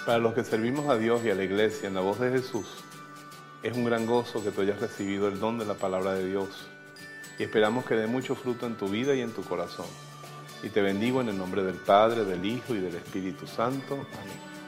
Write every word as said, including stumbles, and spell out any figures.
Para los que servimos a Dios y a la iglesia en la voz de Jesús, es un gran gozo que tú hayas recibido el don de la palabra de Dios y esperamos que dé mucho fruto en tu vida y en tu corazón. Y te bendigo en el nombre del Padre, del Hijo y del Espíritu Santo. Amén.